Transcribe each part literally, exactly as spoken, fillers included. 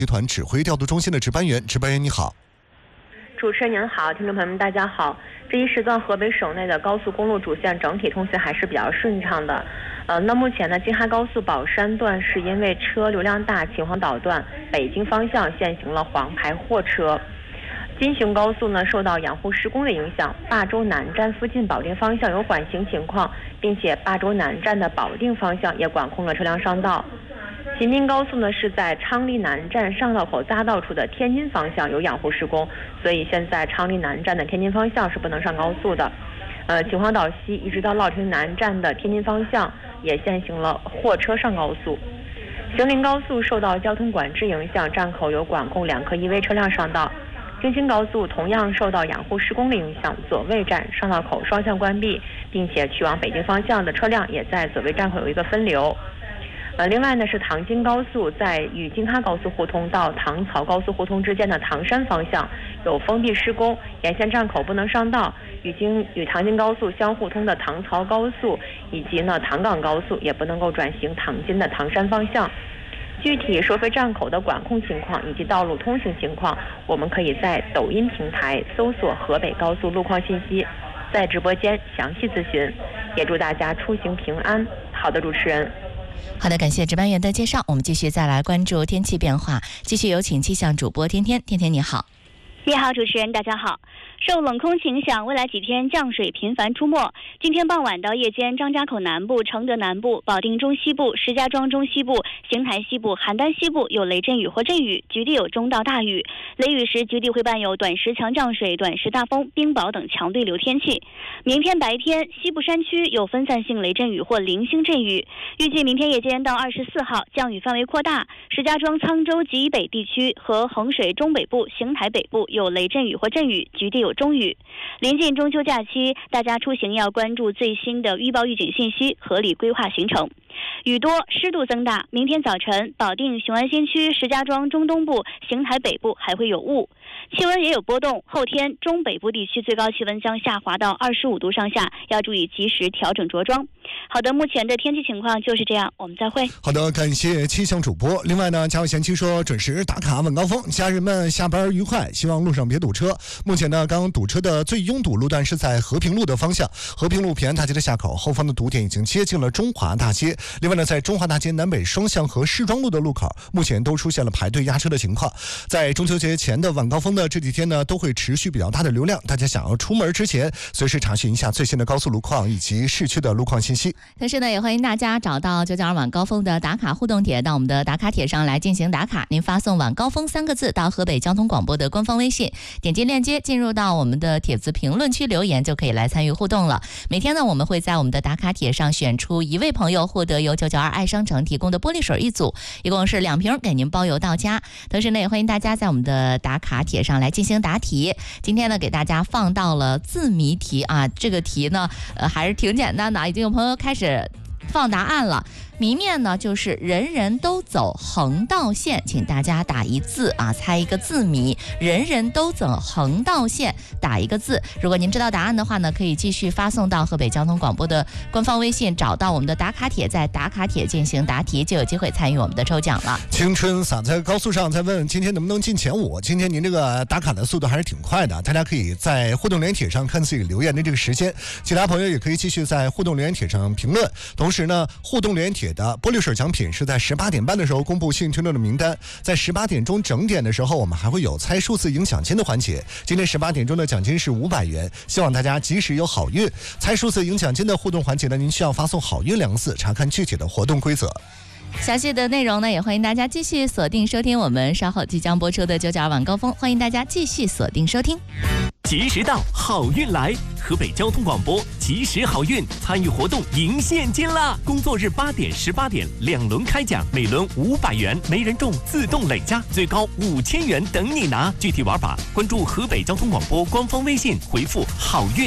集团指挥调度中心的值班员，值班员你好。 主持人您好，听众朋友们大家好。这一时段河北省内的高速公路主线整体通行还是比较顺畅的。呃，那目前呢，京哈高速宝山段是因为车流量大，秦皇岛段北京方向限行了黄牌货车。京雄高速呢受到养护施工的影响，霸州南站附近保定方向有缓行情况，并且霸州南站的保定方向也管控了车辆上道。秦滨高速呢是在昌黎南站上道口匝道处的天津方向有养护施工，所以现在昌黎南站的天津方向是不能上高速的。呃，秦皇岛西一直到乐亭南站的天津方向也限行了货车上高速。行林高速受到交通管制影响，站口有管控两颗依危车辆上道。京津高速同样受到养护施工的影响，左卫站上道口双向关闭，并且去往北京方向的车辆也在左卫站口有一个分流。呃，另外呢是唐京高速在与京哈高速互通到唐曹高速互通之间的唐山方向有封闭施工，沿线站口不能上道。与京与唐京高速相互通的唐曹高速以及呢唐港高速也不能够转行唐津的唐山方向。具体收费站口的管控情况以及道路通行情况，我们可以在抖音平台搜索河北高速路况信息，在直播间详细咨询。也祝大家出行平安。好的，主持人。 好的，感谢值班员的介绍。我们继续再来关注天气变化，继续有请气象主播天天。天天你好。 你好，主持人，大家好。受冷空气影响，未来几天降水频繁出没。今天傍晚到夜间，张家口南部、承德南部、保定中西部、石家庄中西部、邢台西部、邯郸西部有雷阵雨或阵雨，局地有中到大雨。雷雨时，局地会伴有短时强降水、短时大风、冰雹等强对流天气。明天白天，西部山区有分散性雷阵雨或零星阵雨。预计明天夜间到二十四号，降雨范围扩大，石家庄、沧州及以北地区和衡水中北部、邢台北部有雷阵雨或阵雨，局地有中雨。临近中秋假期，大家出行要关注最新的预报预警信息，合理规划行程。雨多，湿度增大，明天早晨保定雄安新区、石家庄中东部、邢台北部还会有雾，气温也有波动。后天中北部地区最高气温将下滑到二十五度上下，要注意及时调整着装。好的，目前的天气情况就是这样，我们再会。 好的，感谢气象主播。另外呢，家有贤妻说准时打卡晚高峰，家人们下班愉快，希望路上别堵车。目前呢，刚刚堵车的最拥堵路段是在和平路的方向，和平路平安大街的下口后方的堵点已经接近了中华大街。另外呢，在中华大街南北双向和市庄路的路口，目前都出现了排队压车的情况。在中秋节前的晚高峰的这几天呢，都会持续比较大的流量，大家想要出门之前，随时查询一下最新的高速路况以及市区的路况信息。 同时呢，也欢迎大家找到九九二晚高峰的打卡互动帖，到我们的打卡帖上来进行打卡。您发送晚高峰三个字到河北交通广播的官方微信，点击链接进入到我们的帖子评论区留言，就可以来参与互动了。每天呢，我们会在我们的打卡帖上选出一位朋友，获得由九九二爱商城提供的玻璃水一组，一共是两瓶，给您包邮到家。同时呢，也欢迎大家在我们的打卡帖上来进行答题。今天呢，给大家放到了字谜题啊，这个题呢，呃，还是挺简单的，已经有朋友开始放答案了。谜面呢就是人人都走横道线，请大家打一字啊，猜一个字谜。人人都走横道线，打一个字。如果您知道答案的话呢，可以继续发送到河北交通广播的官方微信，找到我们的打卡帖，在打卡帖进行答题，就有机会参与我们的抽奖了。 青春洒在高速上，在问今天能不能进前五。今天您这个打卡的速度还是挺快的，大家可以在互动留言帖上看自己留言的这个时间，其他朋友也可以继续在互动留言帖上评论。同时呢，互动留言帖的玻璃水奖品是在十八点半的时候公布幸运听众的名单，在十八点钟整点的时候，我们还会有猜数字赢奖金的环节。今天十八点钟的奖金是五百元，希望大家及时有好运。猜数字赢奖金的互动环节呢，您需要发送好运两个字，查看具体的活动规则。 详细的内容呢，也欢迎大家继续锁定收听我们稍后即将播出的九九二晚高峰，欢迎大家继续锁定收听。 及时到，好运来！河北交通广播及时好运，参与活动赢现金啦！工作日八点、十八点两轮开奖，每轮五百元，没人中自动累加，最高五千元等你拿。具体玩法关注河北交通广播官方微信，回复好运。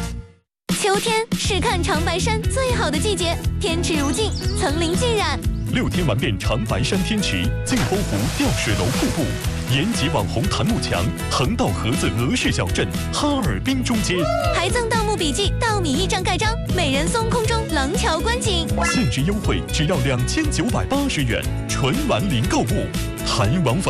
秋天是看长白山最好的季节，天池如镜，层林尽染。 六天玩遍长白山天池、镜沟湖吊水楼瀑布、延吉网红檀木墙、横道河子俄式小镇、哈尔滨中街， 还赠盗墓笔记、稻米驿站盖章、美人松空中廊桥观景， 限时优惠只要两千九百八十元，纯玩零购物，还往返。